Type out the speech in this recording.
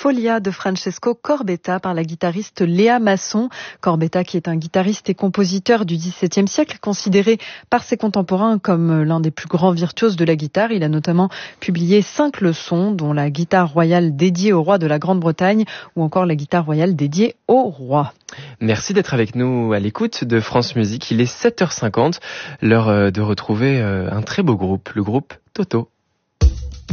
Folia de Francesco Corbetta par la guitariste Léa Masson. Corbetta qui est un guitariste et compositeur du XVIIe siècle, considéré par ses contemporains comme l'un des plus grands virtuoses de la guitare. Il a notamment publié 5 leçons, dont la guitare royale dédiée au roi de la Grande-Bretagne ou encore la guitare royale dédiée au roi. Merci d'être avec nous à l'écoute de France Musique. Il est 7h50, l'heure de retrouver un très beau groupe, le groupe Toto.